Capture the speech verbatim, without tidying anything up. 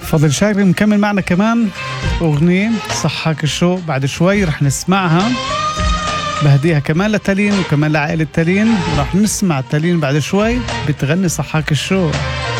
فضل شاكر مكمل معنا كمان أغنية صحاك الشوق بعد شوي رح نسمعها، بهديها كمان لتالين وكمان لعائلة تالين. رح نسمع تالين بعد شوي بتغني صحاك الشوق.